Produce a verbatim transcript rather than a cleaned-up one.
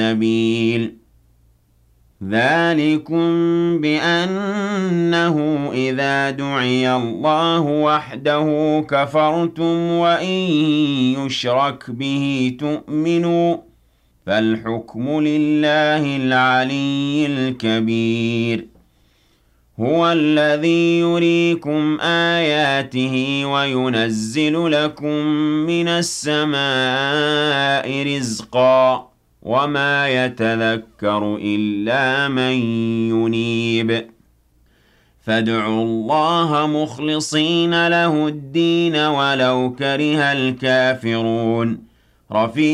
سبيل ذلكم بأنه إذا دعي الله وحده كفرتم وإن يشرك به تؤمنوا فالحكم لله العلي الكبير هو الذي يريكم آياته وينزل لكم من السماء رزقا وما يتذكر إلا من ينيب فادعوا الله مخلصين له الدين ولو كره الكافرون رفيع